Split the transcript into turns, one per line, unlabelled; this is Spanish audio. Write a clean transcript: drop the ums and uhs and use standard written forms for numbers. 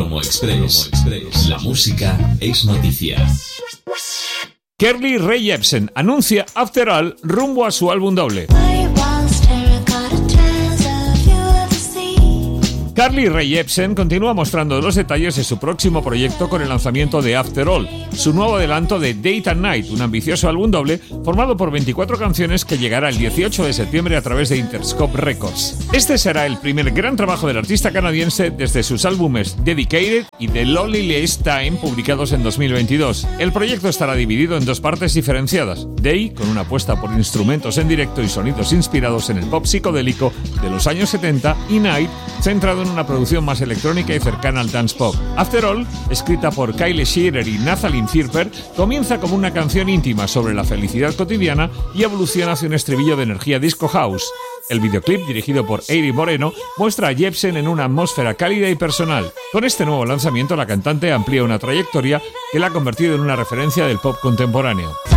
Promo Express. La música es noticia.
Carly Rae Jepsen anuncia After All rumbo a su álbum doble. Carly Rae Jepsen continúa mostrando los detalles de su próximo proyecto con el lanzamiento de After All, su nuevo adelanto de Date and Night, un ambicioso álbum doble formado por 24 canciones que llegará el 18 de septiembre a través de Interscope Records. Este será el primer gran trabajo del artista canadiense desde sus álbumes Dedicated y The Loneliest Time, publicados en 2022. El proyecto estará dividido en dos partes diferenciadas: Day, con una apuesta por instrumentos en directo y sonidos inspirados en el pop psicodélico de los años 70, y Night, centrado en una producción más electrónica y cercana al dance pop. After All, escrita por Kyle Shearer y Nathalie Firper, comienza como una canción íntima sobre la felicidad cotidiana y evoluciona hacia un estribillo de energía disco house. El videoclip, dirigido por Eiri Moreno, muestra a Jepsen en una atmósfera cálida y personal. Con este nuevo lanzamiento, la cantante amplía una trayectoria que la ha convertido en una referencia del pop contemporáneo.